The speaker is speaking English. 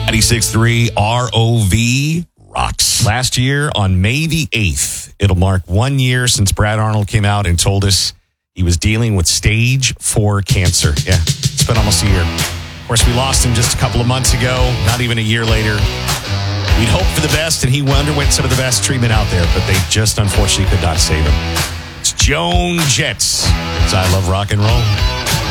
96.3 ROV rocks. Last year on May the 8th, it'll mark 1 year since Brad Arnold came out and told us he was dealing with stage 4 cancer. Yeah, it's been almost a year. Of course, we lost him just a couple of months ago, not even a year later. We'd hoped for the best, and he underwent some of the best treatment out there, but they just unfortunately could not save him. It's Joan Jett. It's I Love Rock and Roll.